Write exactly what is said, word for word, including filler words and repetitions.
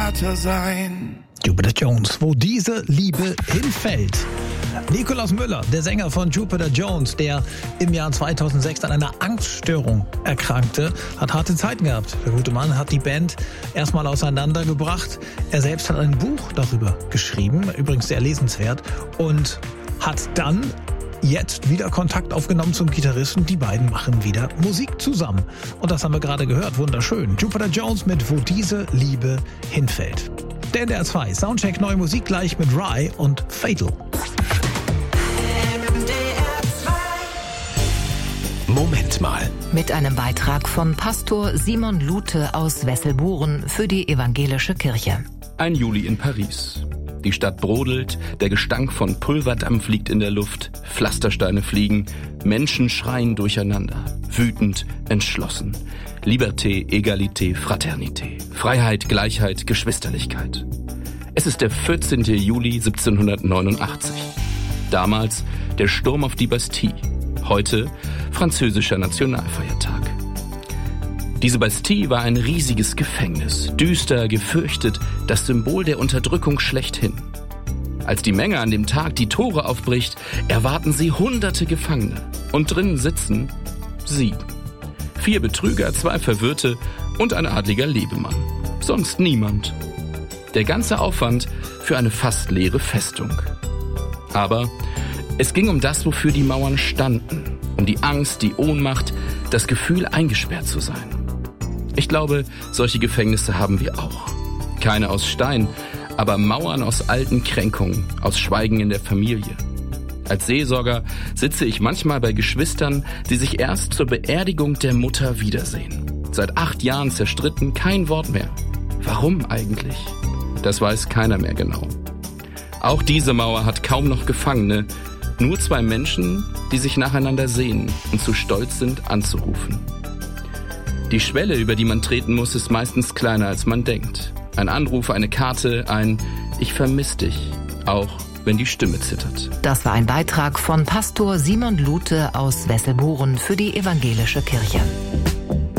Vater sein. Jupiter Jones, wo diese Liebe hinfällt. Nikolaus Müller, der Sänger von Jupiter Jones, der im Jahr zweitausendsechs an einer Angststörung erkrankte, hat harte Zeiten gehabt. Der gute Mann hat die Band erstmal auseinandergebracht. Er selbst hat ein Buch darüber geschrieben, übrigens sehr lesenswert, und hat dann jetzt wieder Kontakt aufgenommen zum Gitarristen. Die beiden machen wieder Musik zusammen. Und das haben wir gerade gehört. Wunderschön. Jupiter Jones mit Wo diese Liebe hinfällt. Der N D R zwei Soundcheck, neue Musik gleich mit Rye und Fatal. Moment mal. Mit einem Beitrag von Pastor Simon Lute aus Wesselburen für die evangelische Kirche. Ein Juli in Paris. Die Stadt brodelt, der Gestank von Pulverdampf liegt in der Luft, Pflastersteine fliegen, Menschen schreien durcheinander, wütend, entschlossen. Liberté, Egalité, Fraternité. Freiheit, Gleichheit, Geschwisterlichkeit. Es ist der vierzehnten Juli siebzehnhundertneunundachtzig. Damals der Sturm auf die Bastille. Heute französischer Nationalfeiertag. Diese Bastille war ein riesiges Gefängnis, düster, gefürchtet, das Symbol der Unterdrückung schlechthin. Als die Menge an dem Tag die Tore aufbricht, erwarten sie hunderte Gefangene. Und drinnen sitzen sie. Vier Betrüger, zwei Verwirrte und ein adliger Lebemann. Sonst niemand. Der ganze Aufwand für eine fast leere Festung. Aber es ging um das, wofür die Mauern standen. Um die Angst, die Ohnmacht, das Gefühl, eingesperrt zu sein. Ich glaube, solche Gefängnisse haben wir auch. Keine aus Stein, aber Mauern aus alten Kränkungen, aus Schweigen in der Familie. Als Seelsorger sitze ich manchmal bei Geschwistern, die sich erst zur Beerdigung der Mutter wiedersehen. Seit acht Jahren zerstritten, kein Wort mehr. Warum eigentlich? Das weiß keiner mehr genau. Auch diese Mauer hat kaum noch Gefangene, nur zwei Menschen, die sich nacheinander sehen und zu stolz sind, anzurufen. Die Schwelle, über die man treten muss, ist meistens kleiner, als man denkt. Ein Anruf, eine Karte, ein Ich vermiss dich, auch wenn die Stimme zittert. Das war ein Beitrag von Pastor Simon Lute aus Wesselburen für die evangelische Kirche.